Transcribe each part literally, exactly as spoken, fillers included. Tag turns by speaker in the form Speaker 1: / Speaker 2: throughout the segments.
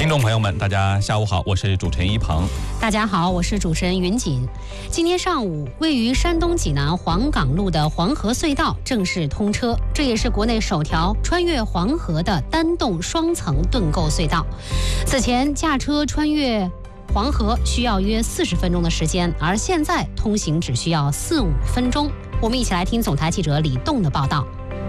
Speaker 1: 众朋友们，大家下午好，我是主持人一鹏。
Speaker 2: 大家好，我是主持人云锦。今天上午，位于山东济南黄岗路的黄河隧道正式通车，这也是国内首条穿越黄河的单洞双层盾构隧道。此前驾车穿越黄河需要约四十分钟的时间，而现在通行只需要四五分钟。我们一起来听总台记者李栋的报道。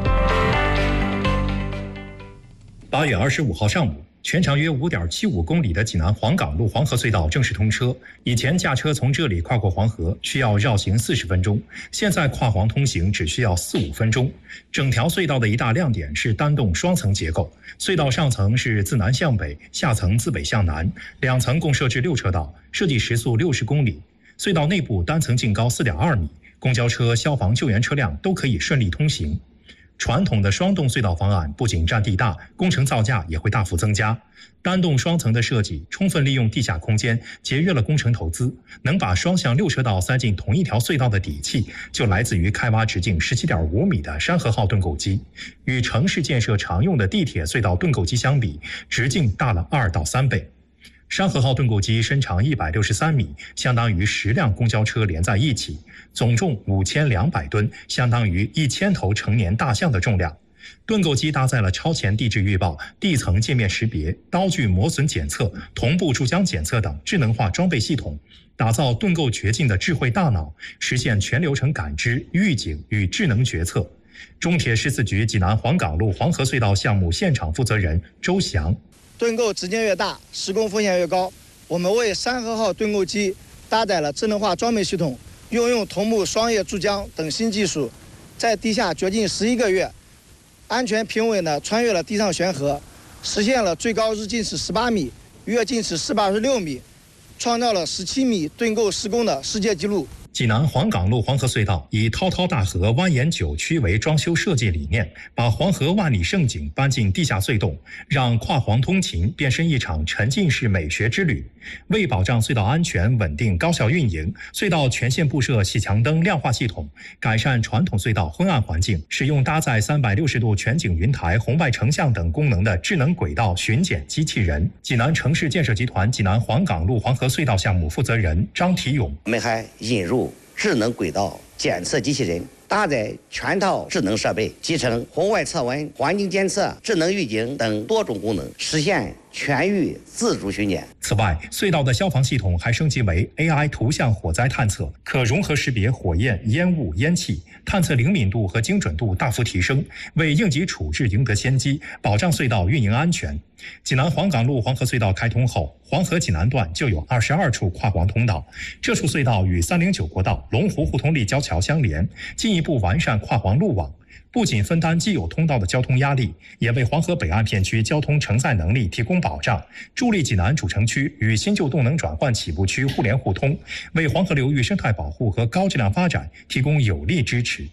Speaker 3: 八月二十五号上午，全长约 五点七五公里的济南黄岗路黄河隧道正式通车。以前驾车从这里跨过黄河需要绕行四十分钟，现在跨黄通行只需要四五分钟。整条隧道的一大亮点是单洞双层结构，隧道上层是自南向北，下层自北向南，两层共设置六车道，设计时速六十公里。隧道内部单层净高 四点二米，公交车、消防救援车辆都可以顺利通行。传统的双洞隧道方案不仅占地大，工程造价也会大幅增加。单洞双层的设计充分利用地下空间，节约了工程投资。能把双向六车道塞进同一条隧道的底气，就来自于开挖直径 十七点五米的山河号盾构机。与城市建设常用的地铁隧道盾构机相比，直径大了二到三倍。山河号盾构机身长一百六十三米，相当于十辆公交车连在一起，总重五千两百吨，相当于一千头成年大象的重量。盾构机搭载了超前地质预报、地层界面识别、刀具磨损检测、同步注浆检测等智能化装备系统，打造盾构掘进的智慧大脑，实现全流程感知、预警与智能决策。中铁十四局济南黄岗路黄河隧道项目现场负责人周翔。
Speaker 4: 盾构直径越大，施工风险越高。我们为山河号盾构机搭载了智能化装备系统，运用同步双叶注浆等新技术，在地下掘进十一个月，安全平稳地穿越了地上悬河，实现了最高日进尺十八米，月进尺四百二十六米，创造了十七米盾构施工的世界纪录。
Speaker 3: 济南黄岗路黄河隧道以滔滔大河蜿蜒九曲为装修设计理念，把黄河万里盛景搬进地下隧洞，让跨黄通勤变身一场沉浸式美学之旅。为保障隧道安全稳定高效运营，隧道全线布设洗墙灯亮化系统，改善传统隧道昏暗环境，使用搭载三百六十度全景云台、红外成像等功能的智能轨道巡检机器人。济南城市建设集团济南黄岗路黄河隧道项目负责人张提勇，
Speaker 5: 我们还引入智能轨道检测机器人，搭载全套智能设备，集成红外测温、环境监测、智能预警等多种功能，实现全域自主巡检。
Speaker 3: 此外，隧道的消防系统还升级为 A I 图像火灾探测，可融合识别火焰、烟雾、烟气，探测灵敏度和精准度大幅提升，为应急处置赢得先机，保障隧道运营安全。济南黄岗路黄河隧道开通后，黄河济南段就有二十二处跨黄通道，这处隧道与三零九国道、龙湖互通立交桥相连，进一步完善跨黄路网。不仅分担既有通道的交通压力，也为黄河北岸片区交通承载能力提供保障，助力济南主城区与新旧动能转换起步区互联互通，为黄河流域生态保护和高质量发展提供有力支持。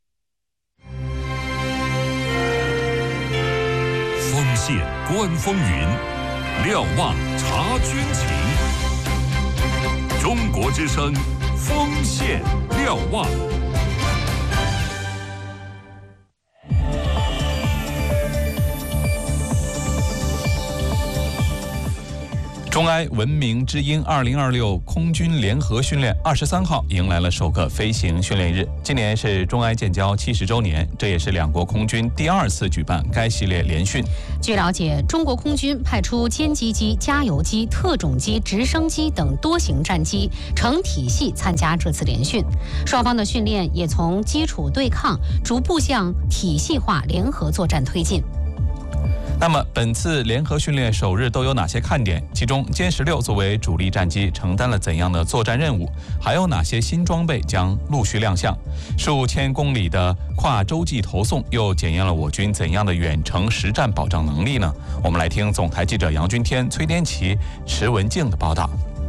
Speaker 6: 锋线观风云，瞭望察军情。中国之声，锋线瞭望。
Speaker 1: 中埃文明之鹰二零二六空军联合训练二十三号迎来了首个飞行训练日。今年是中埃建交七十周年，这也是两国空军第二次举办该系列联训。
Speaker 2: 据了解，中国空军派出歼击机、加油机、特种机、直升机等多型战机成体系参加这次联训。双方的训练也从基础对抗逐步向体系化联合作战推进。
Speaker 1: 那么本次联合训练首日都有哪些看点？其中歼十六作为主力战机承担了怎样的作战任务？还有哪些新装备将陆续亮相？数千公里的跨洲际投送又检验了我军怎样的远程实战保障能力呢？我们来听总台记者杨军天、崔滇琪、池文静的报道。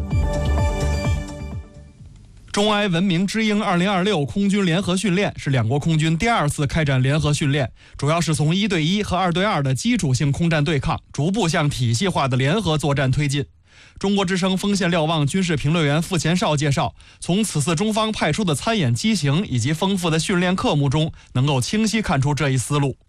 Speaker 7: 中埃文明之鹰二零二六空军联合训练是两国空军第二次开展联合训练，主要是从一对一和二对二的基础性空战对抗，逐步向体系化的联合作战推进。中国之声锋线瞭望军事评论员傅前绍介绍，从此次中方派出的参演机型以及丰富的训练科目中，能够清晰看出这一思路。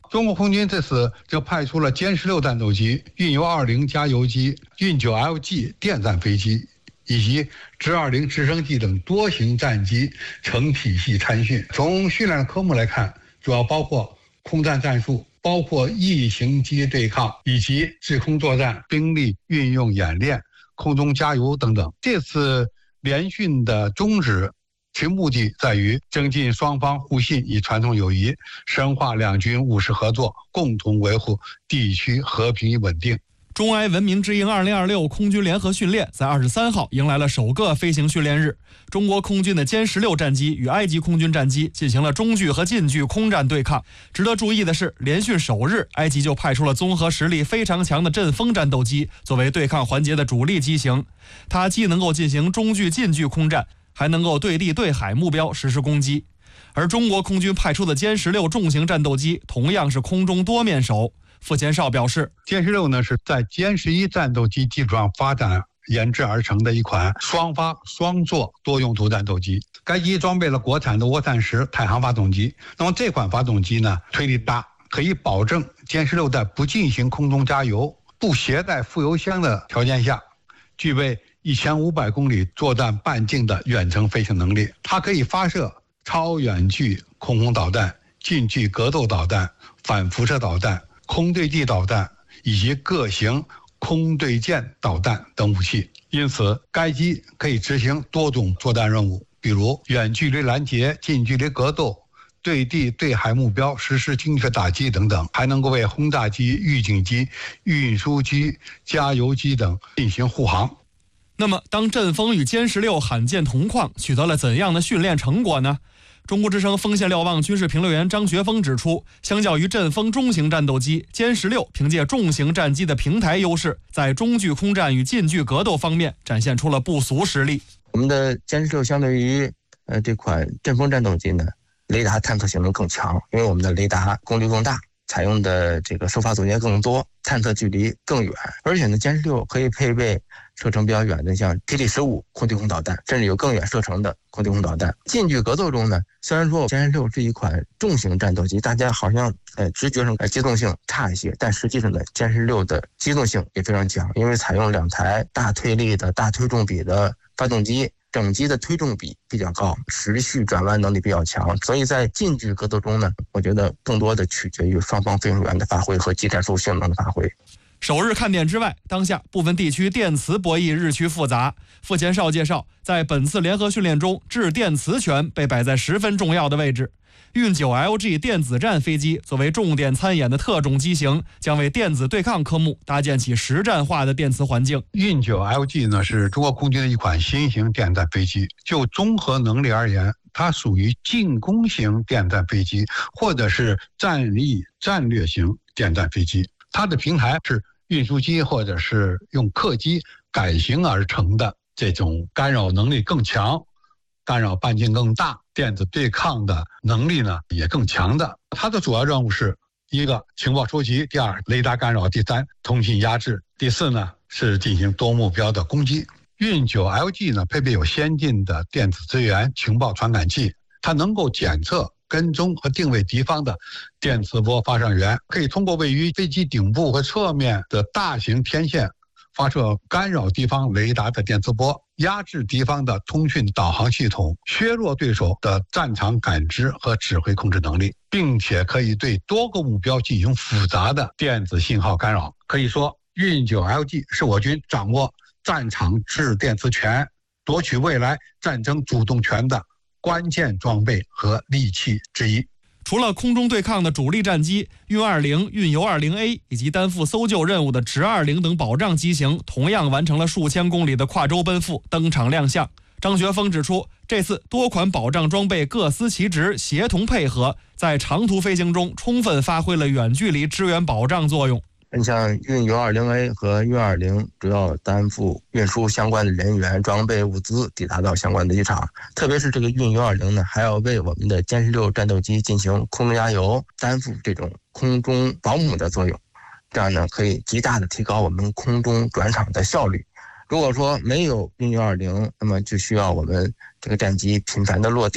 Speaker 8: 中国空军这次就派出了歼十六战斗机、运油二零加油机、运九 L G 电战飞机以及直二零直升机等多型战机成体系参训。从训练的科目来看，主要包括空战战术，包括异形机对抗以及制空作战、兵力运用演练、空中加油等等。这次联训的宗旨其目的在于增进双方互信与传统友谊，深化两军务实合作，共同维护地区和平与稳定。
Speaker 7: 中埃文明之鹰二零二六空军联合训练在二十三号迎来了首个飞行训练日。中国空军的歼十六战机与埃及空军战机进行了中距和近距空战对抗。值得注意的是，联训首日，埃及就派出了综合实力非常强的阵风战斗机作为对抗环节的主力机型。它既能够进行中距、近距空战，还能够对地对海目标实施攻击。而中国空军派出的歼十六重型战斗机同样是空中多面手。傅前哨表示，
Speaker 8: 歼十六呢是在歼十一战斗机基础上发展研制而成的一款双发双座多用途战斗机。该机装备了国产的涡扇十太行发动机。那么这款发动机呢，推力大，可以保证歼十六在不进行空中加油、不携带副油箱的条件下，具备一千五百公里作战半径的远程飞行能力。它可以发射超远距空空导弹、近距格斗导弹、反辐射导弹、空对地导弹以及各型空对舰导弹等武器。因此，该机可以执行多种作战任务，比如远距离拦截、近距离格斗、对地对海目标实施精确打击等等，还能够为轰炸机、预警机、运输机、加油机等进行护航。
Speaker 7: 那么，当阵风与歼十六罕见同框，取得了怎样的训练成果呢？中国之声锋线瞭望军事评论员张学峰指出，相较于阵风中型战斗机，歼十六凭借重型战机的平台优势，在中距空战与近距格斗方面展现出了不俗实力。
Speaker 9: 我们的歼十六相对于呃这款阵风战斗机呢，雷达探测性能更强，因为我们的雷达功率更大，采用的这个收发组件更多，探测距离更远，而且呢，歼十六可以配备射程比较远的像霹雳十五空对空导弹，甚至有更远射程的空对空导弹。近距格斗中呢，虽然说歼十六是一款重型战斗机，大家好像呃直觉上呃机动性差一些，但实际上呢，歼十六的机动性也非常强，因为采用两台大推力的大推重比的发动机。整机的推重比比较高，持续转弯能力比较强，所以在近距格斗中呢，我觉得更多的取决于双方飞行员的发挥和技战术性能的发挥。
Speaker 7: 首日看点之外，当下部分地区电磁博弈日趋复杂。傅前哨介绍，在本次联合训练中，制电磁权被摆在十分重要的位置。运九 L G 电子战飞机作为重点参演的特种机型，将为电子对抗科目搭建起实战化的电磁环境。
Speaker 8: 运九 L G 呢是中国空军的一款新型电战飞机，就综合能力而言，它属于进攻型电战飞机，或者是战力战略型电战飞机。它的平台是运输机或者是用客机改型而成的，这种干扰能力更强，干扰半径更大，电子对抗的能力呢也更强的。它的主要任务是一个情报收集，第二雷达干扰，第三通信压制，第四呢是进行多目标的攻击。运九 L G 呢配备有先进的电子资源情报传感器，它能够检测、跟踪和定位敌方的电磁波发射源，可以通过位于飞机顶部和侧面的大型天线发射干扰敌方雷达的电磁波，压制敌方的通讯导航系统，削弱对手的战场感知和指挥控制能力，并且可以对多个目标进行复杂的电子信号干扰。可以说，运九 L G 是我军掌握战场制电磁权、夺取未来战争主动权的关键装备和利器之一。
Speaker 7: 除了空中对抗的主力战机运二零、运油二零 A 以及担负搜救任务的直二零等保障机型，同样完成了数千公里的跨洲奔赴，登场亮相。张学峰指出，这次多款保障装备各司其职，协同配合，在长途飞行中充分发挥了远距离支援保障作用。
Speaker 9: 你像运油二零 A 和运二零主要担负运输相关的人员、装备、物资抵达到相关的机场，特别是这个运油二零呢，还要为我们的歼十六战斗机进行空中加油，担负这种空中保姆的作用，这样呢可以极大的提高我们空中转场的效率。如果说没有运油二零，那么就需要我们这个战机频繁的落地，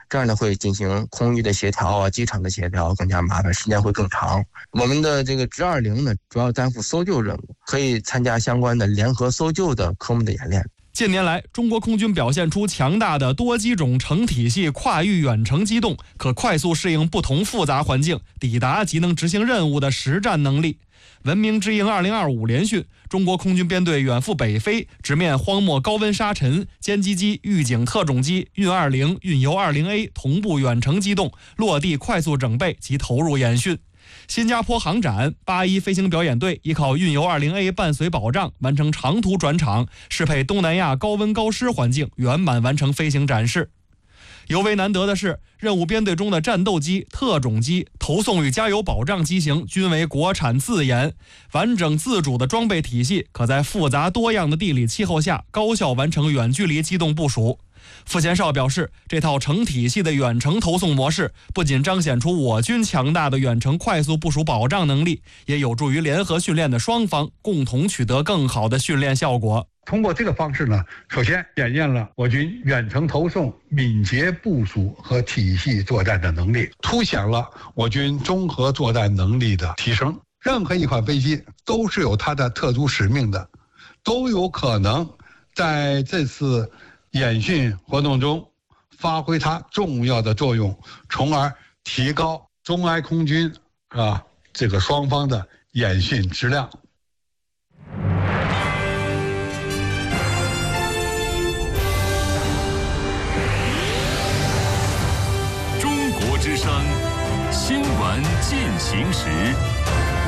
Speaker 9: 这样呢会进行空域的协调啊、机场的协调更加麻烦，时间会更长。我们的这个直二零呢，主要担负搜救任务，可以参加相关的联合搜救的科目的演练。
Speaker 7: 近年来，中国空军表现出强大的多机种成体系跨域远程机动，可快速适应不同复杂环境，抵达及能执行任务的实战能力。文明之鹰二零二五联训，中国空军编队远赴北非，直面荒漠高温沙尘，歼击机、预警特种机、运二零、运油二零 A 同步远程机动，落地快速整备及投入演训。新加坡航展八一飞行表演队依靠运油 二零 A 伴随保障，完成长途转场，适配东南亚高温高湿环境，圆满完成飞行展示。尤为难得的是，任务编队中的战斗机、特种机、投送与加油保障机型均为国产自研，完整自主的装备体系可在复杂多样的地理气候下高效完成远距离机动部署。傅前哨表示，这套成体系的远程投送模式不仅彰显出我军强大的远程快速部署保障能力，也有助于联合训练的双方共同取得更好的训练效果。
Speaker 8: 通过这个方式呢，首先检验了我军远程投送、敏捷部署和体系作战的能力，凸显了我军综合作战能力的提升。任何一款飞机都是有它的特殊使命的，都有可能在这次演训活动中发挥它重要的作用，从而提高中埃空军啊这个双方的演训质量。
Speaker 6: 中国之声新闻进行时。